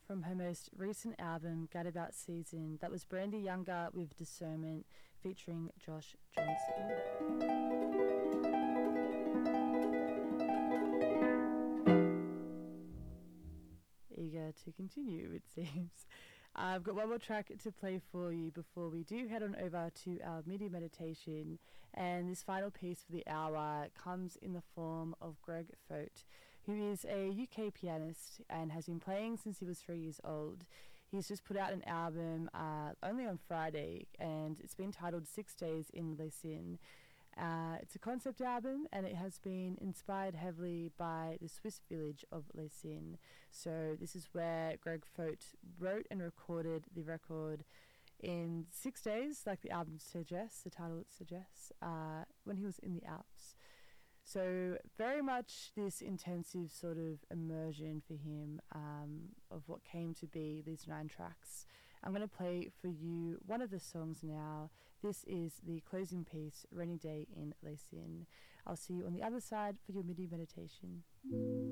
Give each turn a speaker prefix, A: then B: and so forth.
A: from her most recent album, Gadabout Season. That was Brandy Younger with Discernment featuring Josh Johnson. Eager to continue, it seems. I've got one more track to play for you before we do head on over to our MIDI meditation. And this final piece for the hour comes in the form of Greg Fote, who is a UK pianist and has been playing since he was 3 years old. He's just put out an album only on Friday, and it's been titled 6 Days in Les Sines. It's a concept album, and it has been inspired heavily by the Swiss village of Les Sines. So this is where Greg Fote wrote and recorded the record in 6 days, like the album suggests, the title suggests, when he was in the Alps. So very much this intensive sort of immersion for him of what came to be these 9 tracks. I'm going to play for you one of the songs now. This is the closing piece, Rainy Day in Les Sines. I'll see you on the other side for your MIDI meditation.